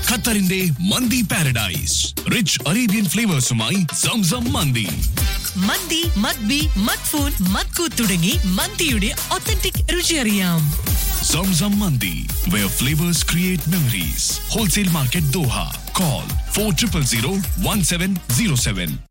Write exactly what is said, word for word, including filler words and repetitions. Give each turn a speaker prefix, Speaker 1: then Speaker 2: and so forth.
Speaker 1: ഖത്തറിന്റെ മന്തി paradise. Rich Arabian ഫ്ലേവേഴ്സുമായി Zamzam മന്തി.
Speaker 2: മന്തി, മദ്ബി, മദ്ഫൂൻ, മദ്കൂ തുടങ്ങി മന്തിയുടെ ഒത്തന്റിക് രുചി അറിയാം.
Speaker 1: Zamzam mandi, where flavors create memories. Wholesale Market, Doha. Call four zero zero zero one seven zero seven.